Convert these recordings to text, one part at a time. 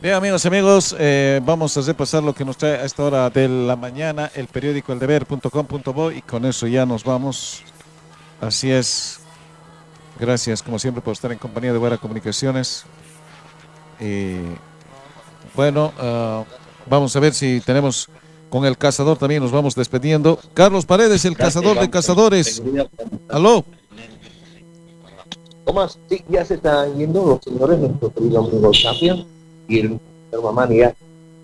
Bien, amigos y amigos, vamos a repasar lo que nos trae a esta hora de la mañana el periódico eldeber.com.bo y con eso ya nos vamos. Así es. Gracias, como siempre, por estar en compañía de Buena Comunicaciones. Y bueno, vamos a ver si tenemos con el cazador también, nos vamos despidiendo. Carlos Paredes, el cazador de cazadores. ¿Aló? Tomás, sí, ya se están yendo los señores, nuestro querido amigo Champion y el señor Mamani ya.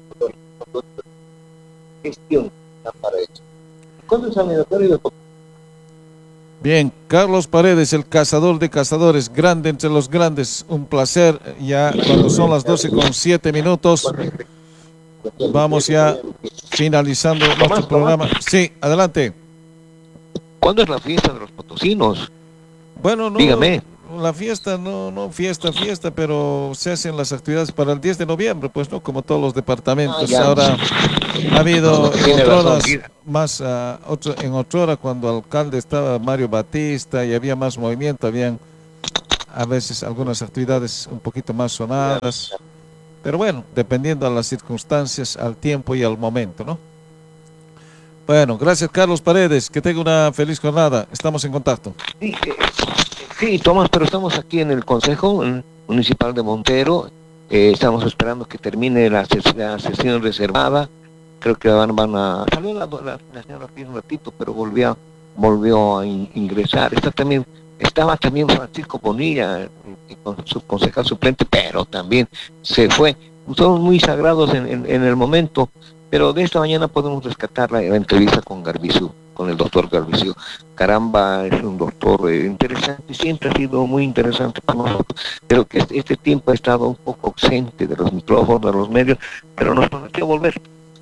Gestión para eso. ¿Cuándo es aniversario de Bien, Carlos Paredes, el cazador de cazadores, grande entre los grandes, un placer. Ya cuando son las 12:07, vamos ya finalizando nuestro programa. Sí, adelante. ¿Cuándo es la fiesta de los potosinos? Bueno, no, dígame. La fiesta, no fiesta, pero se hacen las actividades para el 10 de noviembre, pues no, como todos los departamentos. Ahora ha habido en otroras más, en otrora cuando alcalde estaba Mario Batista y había más movimiento, habían a veces algunas actividades un poquito más sonadas, pero bueno, dependiendo de las circunstancias, al tiempo y al momento, ¿no? Bueno, gracias Carlos Paredes, que tenga una feliz jornada, estamos en contacto. Sí, Tomás, pero estamos aquí en el Consejo Municipal de Montero, estamos esperando que termine la sesión reservada, creo que van a... Salió la señora aquí un ratito, pero volvió a ingresar, estaba también Francisco Bonilla, su concejal suplente, pero también se fue. Somos muy sagrados en el momento, pero de esta mañana podemos rescatar la entrevista con Garbizú, con el doctor Garbizú. Caramba, es un doctor interesante, siempre ha sido muy interesante para nosotros, pero que este tiempo ha estado un poco ausente de los micrófonos, de los medios, pero nos prometió volver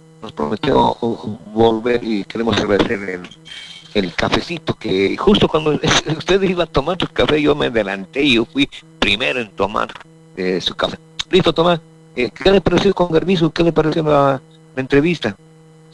y queremos agradecer el cafecito, que justo cuando ustedes iban a tomar su café, yo me adelanté y yo fui primero en tomar su café. Listo, Tomás, ¿qué le pareció con Garbizú? ¿Qué le pareció la entrevista?